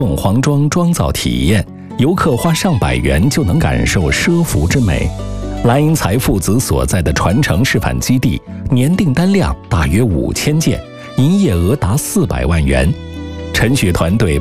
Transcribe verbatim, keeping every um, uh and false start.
凤凰庄妆造体验，游客花上百元就能感受奢服之美。蓝英才父子所在的传承示范基地，年订单量大约五千件，营业额达四百万元。陈雪团队